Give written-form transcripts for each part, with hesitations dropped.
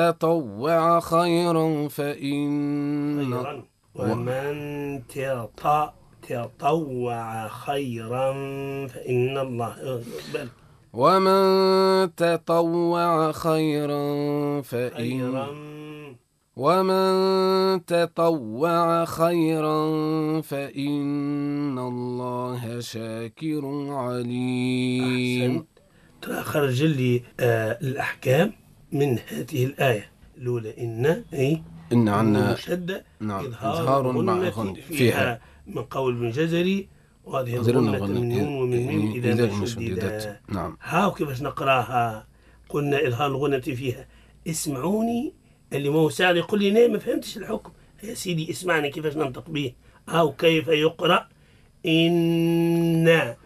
تطوع خيرا فإن خيرا ومن تطوع خيرا فإن الله ومن تطوع خيرا فإن الله شاكر عليم. أحسنت. خرج لي الأحكام من هذه الآية الأولى. إن عنا مشدة إظهار غنة فيها من قول من جزري، وهذه الغنة من نون ومن ميم إذا ما شددت. نعم. هاو كيفاش نقراها؟ قلنا إظهار الغنة فيها. اسمعوني، اللي ما هو ساعد يقول لي نعم ما فهمتش الحكم. يا سيدي اسمعني كيفاش ننطق به. أو كيف يقرأ إن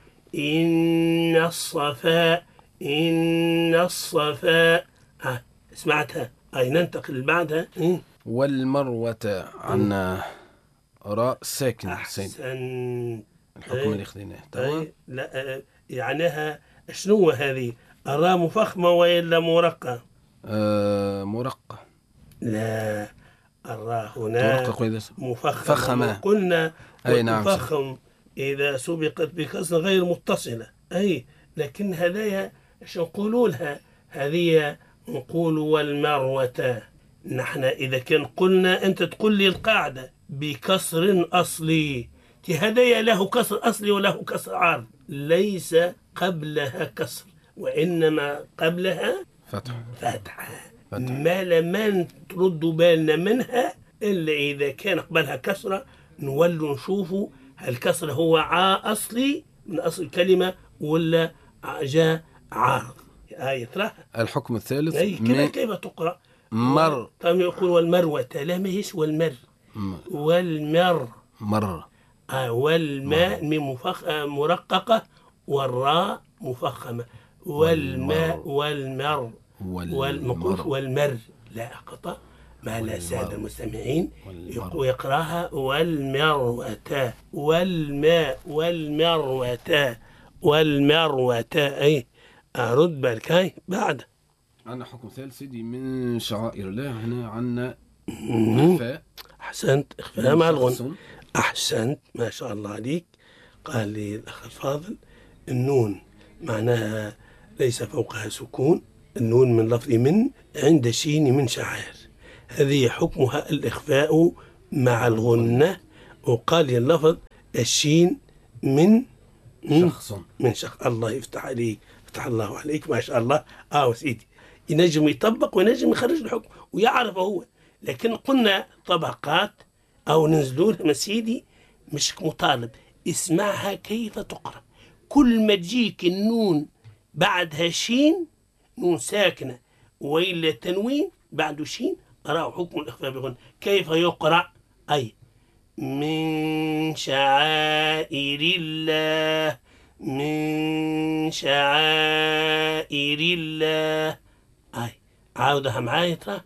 الصفاء سمعتها. أي ننتقل بعدها. والمروة عنا راء ساكن. أحسنت. الحكم اللي خذيناه لا يعنيها شنو هذه؟ الراء مفخمة وإلا مرقة؟ مرقة. لا، الراء هنا مفخمة. قلنا تفخم إذا سبقت بكسر غير متصلة. لكن هذايا ايش نقولوا لها؟ هذه نقول والمروة. نحن إذا كان قلنا أنت تقول لي القاعدة بكسر أصلي، هذايا له كسر أصلي وله كسر عارض، ليس قبلها كسر وإنما قبلها فتحة. ما لما ترد بالنا منها إلا إذا كان قبلها كسرة، نولوا نشوفوا هل الكسر هو أصلي من أصل الكلمة ولا جاء عارض. ترى الحكم الثالث كيف تقرأ؟ طيب يقول والمروة. لا، ما هيش والمر. والماء مرققة والراء مفخمة. والمر لا خطأ. ما لا سادة المستمعين يقراها والمروة. أرد بالك. بعد عندنا حكم ثالث سيدي من شعائر الله. هنا عندنا إخفاء. أحسنت. إخفاء مع الغن. أحسنت، ما شاء الله عليك. قال لي الأخ الفاضل النون معناها ليس فوقها سكون. النون من لفظ من عند شين من شعائر، هذه حكمها الإخفاء مع الغنة. وقال لي اللفظ الشين من شخص. الله يفتح عليك، فتح الله عليك، ما شاء الله. سيدي ينجم يطبق وينجم يخرج الحكم ويعرف هو. لكن قلنا طبقات أو ننزلونها سيدي، مش مطالب. اسمعها كيف تقرأ. كل ما تجيك النون بعدها شين، نون ساكنة وإلا تنوين بعد شين، أراه حكم الإخفاء بغن. كيف يقرأ؟ من شعائر الله، من شعائر الله. عاودها معايا ترى.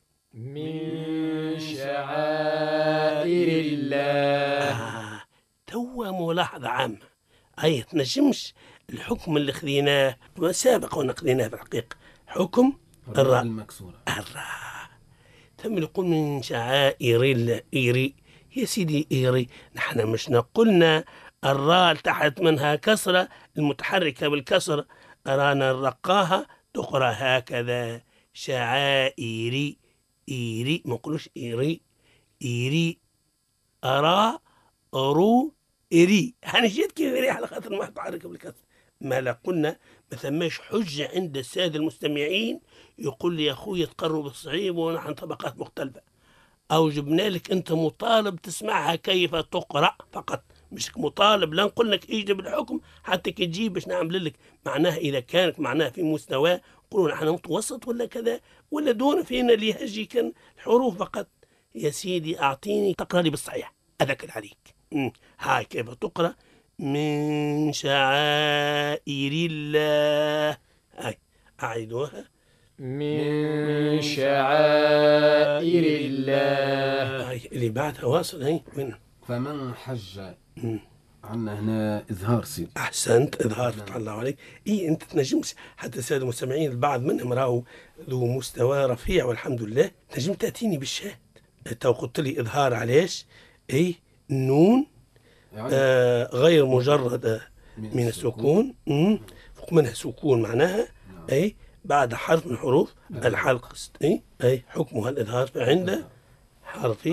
من شعائر الله. توا ملاحظة عامة. تنجمش الحكم اللي خذيناه سابقا ونقذيناه في الحقيقة حكم الراء المكسورة. تم يقول من شعائر الله. يا سيدي نحن مش نقولنا الراء تحت منها كسرة المتحركة بالكسر، أرانا نرقاها تقرأ هكذا شعائري. ما نقولوش إيري أرى أرو إيري. جيت كيف إيري على خاطر ما متحركة بالكسر. ما لا قلنا ما ثماش حجة عند السادة المستمعين يقول لي يا أخوي تقروا بالصعيب ونحن طبقات مختلفة. أو جبنا لك أنت مطالب تسمعها كيف تقرأ فقط، مش مطالب لا نقول لك اجب الحكم حتى تجيب باش نعمل لك معناها. إذا كانت معناها في مستوى قولوا نحن متوسط ولا كذا ولا دون، فينا اللي يهجي كان الحروف فقط. يا سيدي أعطيني تقرأ لي بالصحيح أذكر عليك. هاي كيف تقرأ من شعائر الله. أعيدوها. من شعائر الله. اللي بعدها واصل. فمن حج عندنا هنا إظهار سيدي. أحسنت، إظهار. فتح الله عليك. أنت تنجمش، حتى السادة المستمعين البعض منهم راهو ذو مستوى رفيع والحمد لله، تنجم تأتيني بالشاهد. تو قلت لي إظهار علاش؟ نون يعني غير مجرد من السكون، فوق منها سكون معناها بعد حرف من حروف الحلق، حكمها الإظهار عند حرف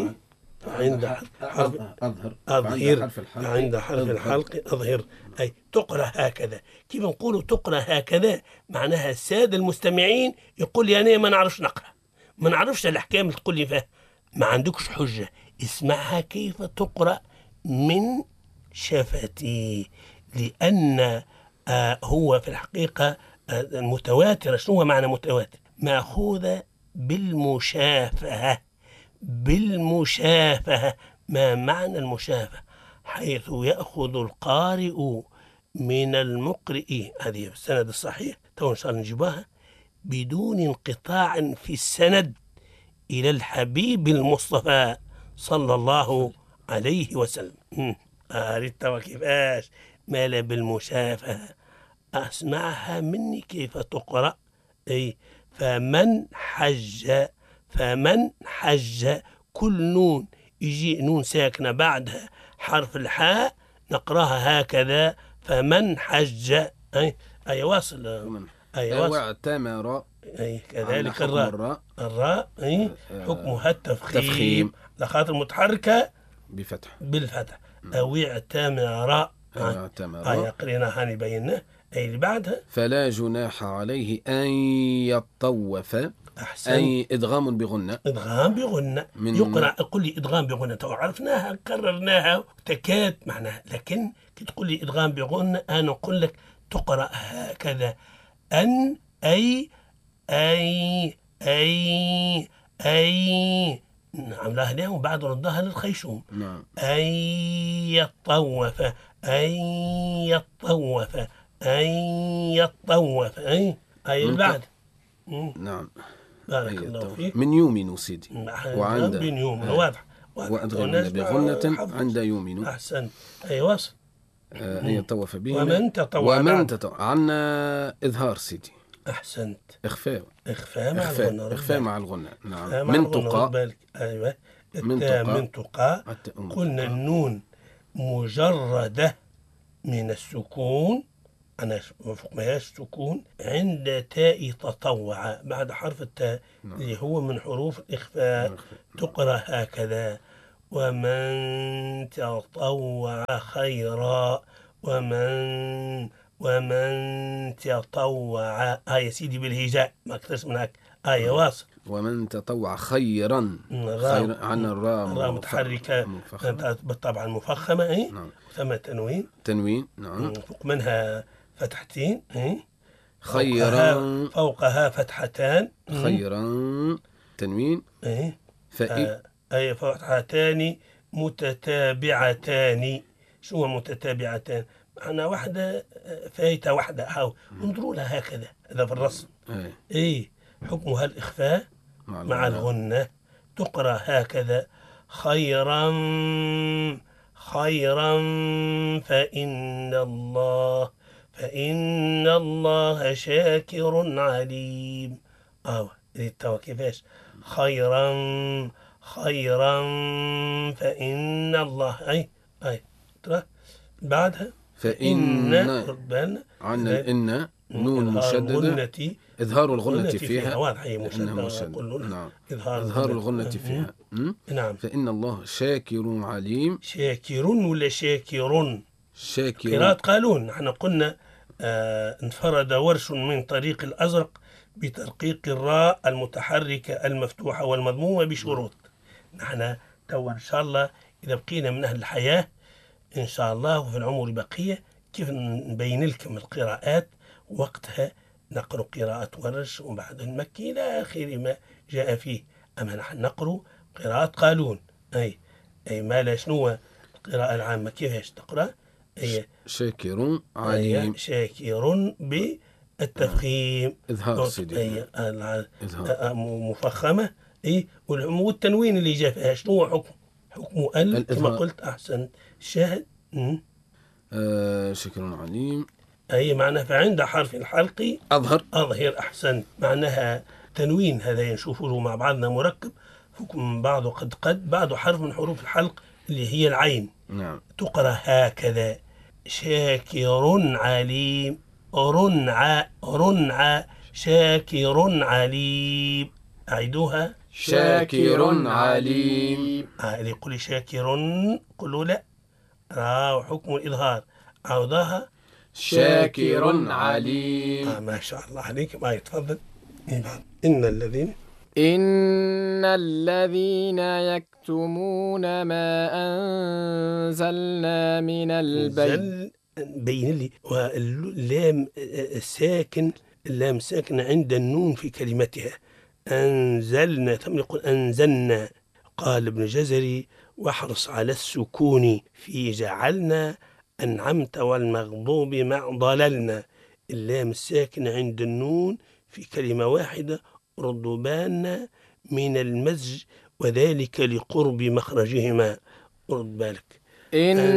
أظهر، عند حرف الحلق أظهر. تقرأ هكذا. كيف نقولوا تقرأ هكذا؟ معناها السادة المستمعين يقول لي أنا ما نعرفش نقرأ، ما نعرفش الأحكام اللي تقول لي فيها، ما عندكش حجة، اسمعها كيف تقرأ من شفتي، لأن هو في الحقيقة المتواتر. شنو هو معنى متواتر؟ مأخوذة بالمشافهة. بالمشافهة. ما معنى المشافهة؟ حيث يأخذ القارئ من المقرئ، هذه السند الصحيح تو إن شاء الله نجيبها، بدون انقطاع في السند إلى الحبيب المصطفى صلى الله عليه وسلم. أريد كيفاش مال بالمشافهة. أسمعها مني كيف تقرأ. فمن حج كل نون يجي نون ساكنة بعدها حرف الحاء نقراها هكذا، فمن حج. واصل. واعتمر. كذلك الراء حكمها التفخيم لخاطر متحركة بالفتح. أو اعتمر. قرينا هاني بينا. اللي بعدها فلا جناح عليه أن يطوف. أي إدغام بغنة. إدغام بغنة يقرأ. قل لي إدغام بغنة، عرفناها كررناها تكاد معناها، لكن كي تقول لي إدغام بغنة أنا نقول لك تقرأ هكذا. أن أي عملها لها وبعد ردها للخيشوم. أن يطوف. بعد. نعم. بارك الله فيك. من يومن سيدي. وعند يومن واضح. وأدغم بغنة عند يومن. أحسن. واصل. أن يطوف به. ومن تطوع. عندنا إظهار سيدي. أحسنت. إخفاء مع الغنة. نعم. من تقى. أيوة. من تقى. قلنا النون مجردة من السكون، أنا فوق ما سكون عند تاء تطوع بعد حرف التاء اللي هو من حروف الإخفاء. تقرأ هكذا. ومن تطوع خيرا. ومن تطوع. يا سيدي بالهجاء ما أكثرش من هيك. واصل. ومن تطوع خيرا. عن الراء متحركة بالطبع المفخمة. نعم. ثم تنوين. نعم. فوق منها فتحتين. خيرا. فوقها فتحتان. خيرا تنوين. فتحتان متتابعتان. شو متتابعتان؟ معنا واحدة فايتة واحدة انظروا لها هكذا. هذا في الرسم. حكمها الإخفاء مع الغنة. تقرأ هكذا. خيرا فإن الله شاكر عليم. كيفاش؟ خيرا فإن الله. ترى بعدها فإن عندنا إن نون مشددة. إظهار الغنة فيها. واضح. هي مشددة. نعم. إظهار الغنة فيها. نعم. فإن الله شاكر عليم. شاكر ولا شاكر؟ قراءة قالون. نحن قلنا انفرد ورش من طريق الأزرق بترقيق الراء المتحركة المفتوحة والمضمومة بشروط. نحن تو إن شاء الله إذا بقينا من أهل الحياة إن شاء الله وفي العمر بقية كيف نبين لكم القراءات وقتها نقرأ قراءة ورش وبعد المكي إلى آخر ما جاء فيه. أما نحن نقرأ قراءة قالون. ما لا شنو القراءة العامة كيفاش تقرأ؟ شاكر عليم. شاكر بالتفخيم. إظهار سيدي. مفخمة. والتنوين اللي جاء فيها شنو حكمه؟ كما قلت. أحسن. شاهد. شكر عليم. أي معناها فعند حرف الحلق أظهر. أحسن، معناها تنوين، هذا نشوفه مع بعضنا مركب، حكم بعضه قد بعضه حرف من حروف الحلق اللي هي العين. نعم. تقرأ هكذا: شاكر عليم، رنع شاكر عليم. أعيدوها: شاكر عليم. اللي يقول شاكر قولوا لا، حكم الإظهار. عوضها: شاكر عليم. ما شاء الله عليك. ما يتفضل. إن الذين يكتمون ما أنزلنا من البين. بين لي. واللام الساكن، اللام ساكنة عند النون في كلمتها. أنزلنا، ثم يقول أنزلنا. قال ابن جزري: واحرص على السكون في جعلنا، أنعمت والمغضوب مع ضللنا. اللام الساكنة عند النون في كلمة واحدة، ردبان من المزج، وذلك لقرب مخرجهما. رد بالك.